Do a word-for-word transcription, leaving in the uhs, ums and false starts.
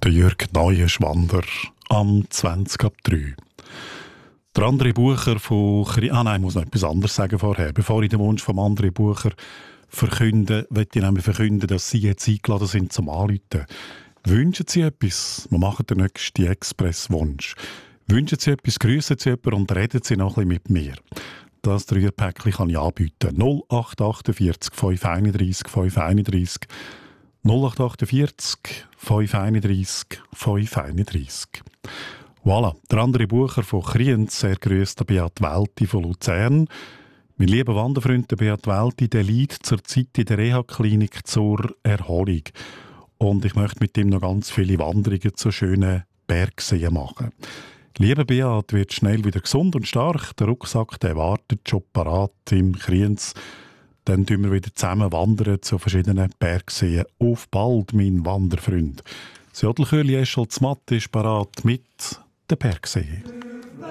Der Jürg Neuenschwander am zwanzig ab drei. Der André Bucher von Chri- Ah nein, ich muss noch etwas anderes sagen vorher. Bevor ich den Wunsch von André Bucher verkünde, möchte ich nämlich verkünden, dass Sie jetzt eingeladen sind zum Anrufen. Wünschen Sie etwas? Wir machen den nächsten Express-Wunsch. Wünschen Sie etwas, grüßen Sie jemanden und reden Sie noch ein bisschen mit mir. Das Dreierpäckchen kann ich anbieten. null acht achtundvierzig fünf einunddreißig fünf einunddreißig null acht achtundvierzig fünf einunddreißig fünf einunddreißig. Voilà, der André Bucher von Kriens, sehr grüßt der Beat Welti von Luzern. Mein lieber Wanderfreund, der Beat Welti, der liegt zurzeit in der Reha-Klinik zur Erholung. Und ich möchte mit ihm noch ganz viele Wanderungen zu schönen Bergseen machen. Lieber Beat, wird schnell wieder gesund und stark. Der Rucksack, der wartet schon parat im Kriens. Dann tun wir wieder zusammen wandern zu verschiedenen Bergseen. Auf bald, mein Wanderfreund. Das Jodelchöli Eschel Zmatt ist parat mit den Bergseen.